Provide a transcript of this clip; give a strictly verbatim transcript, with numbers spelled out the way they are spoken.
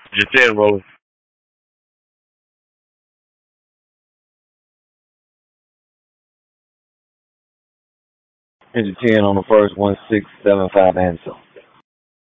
Just ten, roller. Into ten on the first one, six, seven, five, and so.